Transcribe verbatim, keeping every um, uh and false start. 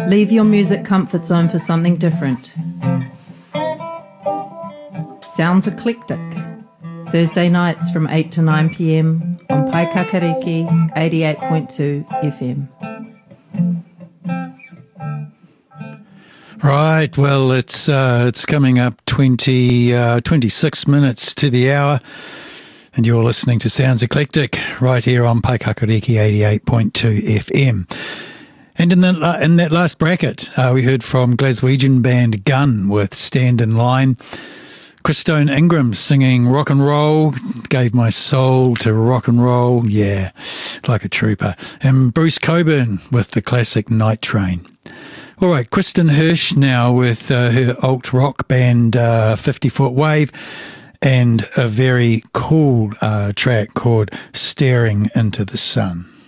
Leave your music comfort zone for something different. Sounds Eclectic. Thursday nights from eight to nine p.m. on Paikakariki eighty-eight point two F M. Right, well, it's uh, it's coming up twenty, uh, twenty-six minutes to the hour, and you're listening to Sounds Eclectic right here on Paikakariki eighty-eight point two F M. And in that, in that last bracket, uh, we heard from Glaswegian band Gun with Stand in Line. Christone Ingram singing Rock and Roll, Gave My Soul to Rock and Roll, yeah, like a trooper. And Bruce Coburn with the classic Night Train. All right, Kristen Hirsch now with uh, her alt-rock band uh, fifty foot Wave and a very cool uh, track called Staring into the Sun.